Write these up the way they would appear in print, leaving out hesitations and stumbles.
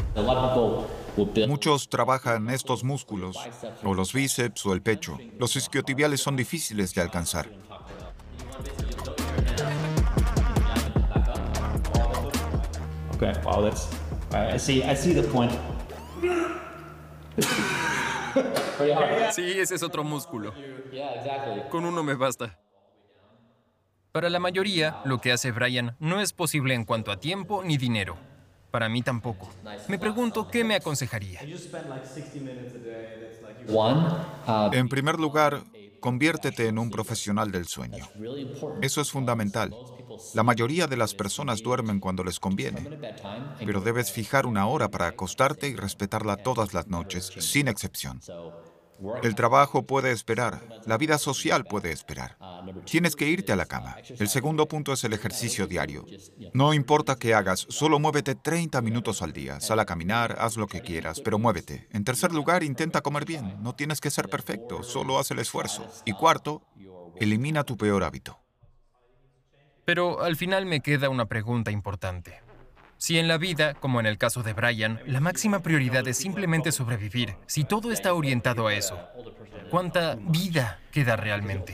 Muchos trabajan estos músculos, o los bíceps o el pecho. Los isquiotibiales son difíciles de alcanzar. Okay, wow, I see the point. Sí, ese es otro músculo. Con uno me basta. Para la mayoría, lo que hace Brian no es posible en cuanto a tiempo ni dinero. Para mí tampoco. Me pregunto qué me aconsejaría. En primer lugar, conviértete en un profesional del sueño. Eso es fundamental. La mayoría de las personas duermen cuando les conviene, pero debes fijar una hora para acostarte y respetarla todas las noches, sin excepción. El trabajo puede esperar, la vida social puede esperar. Tienes que irte a la cama. El segundo punto es el ejercicio diario. No importa qué hagas, solo muévete 30 minutos al día. Sal a caminar, haz lo que quieras, pero muévete. En tercer lugar, intenta comer bien. No tienes que ser perfecto, solo haz el esfuerzo. Y cuarto, elimina tu peor hábito. Pero al final me queda una pregunta importante. Si en la vida, como en el caso de Brian, la máxima prioridad es simplemente sobrevivir, si todo está orientado a eso, ¿cuánta vida queda realmente?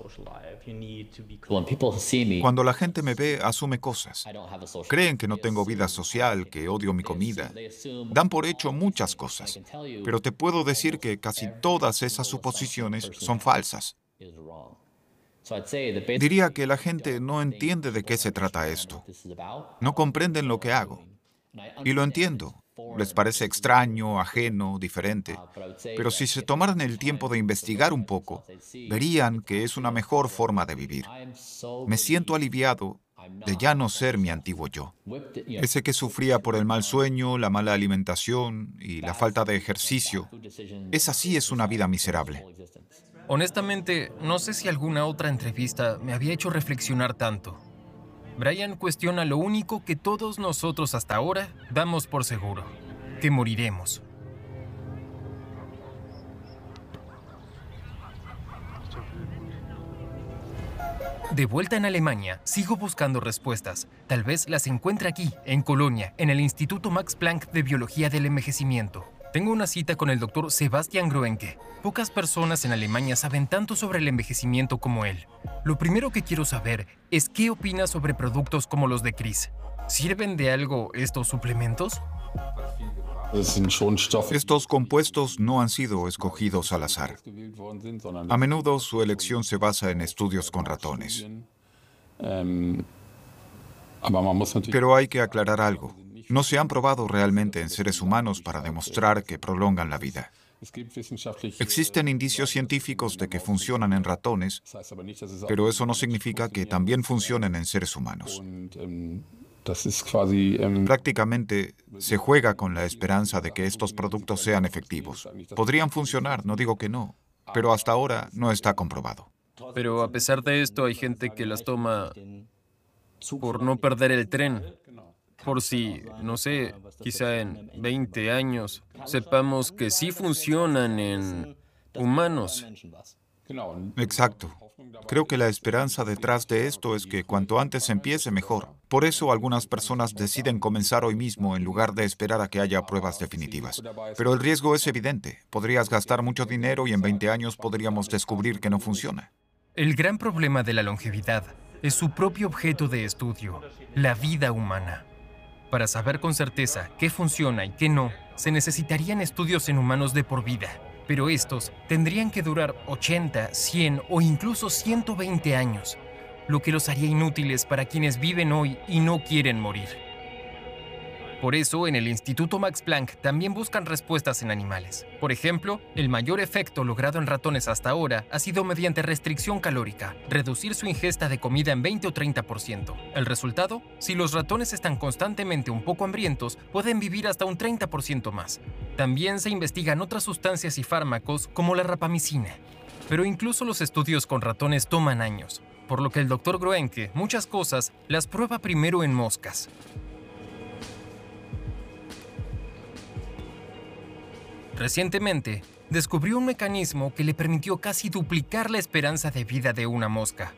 Cuando la gente me ve, asume cosas. Creen que no tengo vida social, que odio mi comida. Dan por hecho muchas cosas. Pero te puedo decir que casi todas esas suposiciones son falsas. Diría que la gente no entiende de qué se trata esto. No comprenden lo que hago. Y lo entiendo. Les parece extraño, ajeno, diferente. Pero si se tomaran el tiempo de investigar un poco, verían que es una mejor forma de vivir. Me siento aliviado de ya no ser mi antiguo yo. Ese que sufría por el mal sueño, la mala alimentación y la falta de ejercicio. Esa sí es una vida miserable. Honestamente, no sé si alguna otra entrevista me había hecho reflexionar tanto. Brian cuestiona lo único que todos nosotros hasta ahora damos por seguro, que moriremos. De vuelta en Alemania, sigo buscando respuestas. Tal vez las encuentre aquí, en Colonia, en el Instituto Max Planck de Biología del Envejecimiento. Tengo una cita con el doctor Sebastian Groenke. Pocas personas en Alemania saben tanto sobre el envejecimiento como él. Lo primero que quiero saber es qué opina sobre productos como los de Chris. ¿Sirven de algo estos suplementos? Estos compuestos no han sido escogidos al azar. A menudo su elección se basa en estudios con ratones. Pero hay que aclarar algo. No se han probado realmente en seres humanos para demostrar que prolongan la vida. Existen indicios científicos de que funcionan en ratones, pero eso no significa que también funcionen en seres humanos. Prácticamente se juega con la esperanza de que estos productos sean efectivos. Podrían funcionar, no digo que no, pero hasta ahora no está comprobado. Pero a pesar de esto, hay gente que las toma por no perder el tren. Por si, no sé, quizá en 20 años sepamos que sí funcionan en humanos. Exacto. Creo que la esperanza detrás de esto es que cuanto antes empiece, mejor. Por eso algunas personas deciden comenzar hoy mismo en lugar de esperar a que haya pruebas definitivas. Pero el riesgo es evidente. Podrías gastar mucho dinero y en 20 años podríamos descubrir que no funciona. El gran problema de la longevidad es su propio objeto de estudio, la vida humana. Para saber con certeza qué funciona y qué no, se necesitarían estudios en humanos de por vida. Pero estos tendrían que durar 80, 100 o incluso 120 años, lo que los haría inútiles para quienes viven hoy y no quieren morir. Por eso, en el Instituto Max Planck también buscan respuestas en animales. Por ejemplo, el mayor efecto logrado en ratones hasta ahora ha sido mediante restricción calórica, reducir su ingesta de comida en 20 o 30%. El resultado, si los ratones están constantemente un poco hambrientos, pueden vivir hasta un 30% más. También se investigan otras sustancias y fármacos como la rapamicina. Pero incluso los estudios con ratones toman años, por lo que el Dr. Groenke muchas cosas las prueba primero en moscas. Recientemente, descubrió un mecanismo que le permitió casi duplicar la esperanza de vida de una mosca.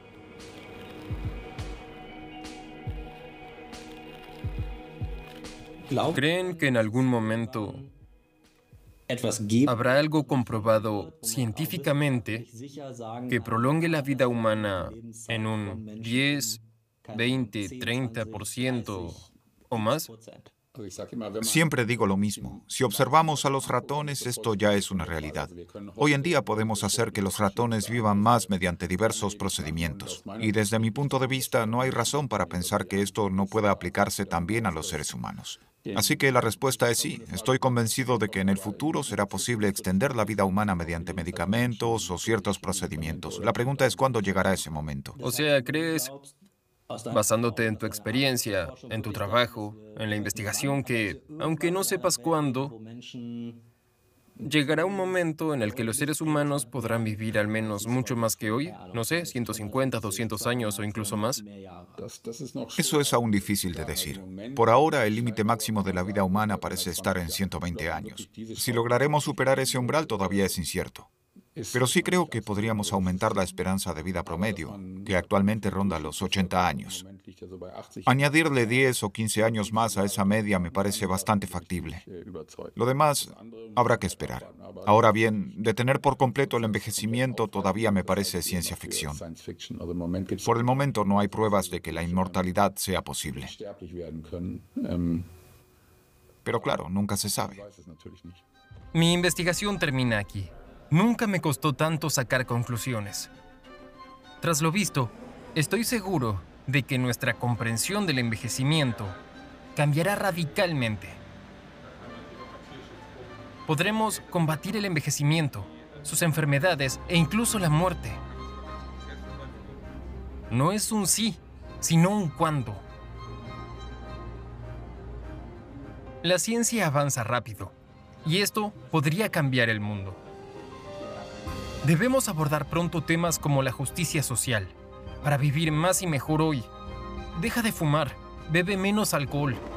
¿Creen que en algún momento habrá algo comprobado científicamente que prolongue la vida humana en un 10, 20, 30% o más? Siempre digo lo mismo. Si observamos a los ratones, esto ya es una realidad. Hoy en día podemos hacer que los ratones vivan más mediante diversos procedimientos. Y desde mi punto de vista, no hay razón para pensar que esto no pueda aplicarse también a los seres humanos. Así que la respuesta es sí. Estoy convencido de que en el futuro será posible extender la vida humana mediante medicamentos o ciertos procedimientos. La pregunta es cuándo llegará ese momento. O sea, ¿crees, basándote en tu experiencia, en tu trabajo, en la investigación, que, aunque no sepas cuándo, llegará un momento en el que los seres humanos podrán vivir al menos mucho más que hoy? No sé, 150, 200 años o incluso más. Eso es aún difícil de decir. Por ahora, el límite máximo de la vida humana parece estar en 120 años. Si lograremos superar ese umbral todavía es incierto. Pero sí creo que podríamos aumentar la esperanza de vida promedio, que actualmente ronda los 80 años. Añadirle 10 o 15 años más a esa media me parece bastante factible. Lo demás habrá que esperar. Ahora bien, detener por completo el envejecimiento todavía me parece ciencia ficción. Por el momento no hay pruebas de que la inmortalidad sea posible. Pero claro, nunca se sabe. Mi investigación termina aquí. Nunca me costó tanto sacar conclusiones. Tras lo visto, estoy seguro de que nuestra comprensión del envejecimiento cambiará radicalmente. Podremos combatir el envejecimiento, sus enfermedades e incluso la muerte. No es un sí, sino un cuándo. La ciencia avanza rápido, y esto podría cambiar el mundo. Debemos abordar pronto temas como la justicia social, para vivir más y mejor hoy. Deja de fumar, bebe menos alcohol,